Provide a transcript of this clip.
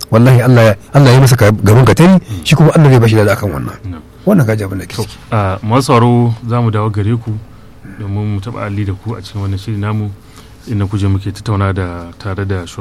wallahi Allah ya masa gaban katari, shi kuma Allah zai bashi da akan wannan kaji abin da ke ciki. Masu sauraro za mu dawo gare ku domin mu taɓa alli da ku a cikin wannan shiri namu inda kuje muke tattauna tare da